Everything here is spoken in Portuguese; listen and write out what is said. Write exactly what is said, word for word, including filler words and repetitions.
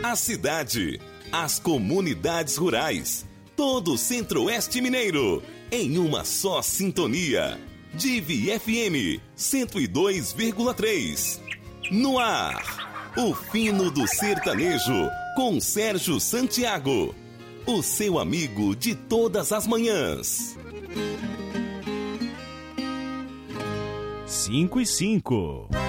A cidade, as comunidades rurais, todo o Centro-Oeste Mineiro, em uma só sintonia. Divi F M cento e dois vírgula três. No ar, o fino do sertanejo, com Sérgio Santiago. O seu amigo de todas as manhãs. Cinco e cinco.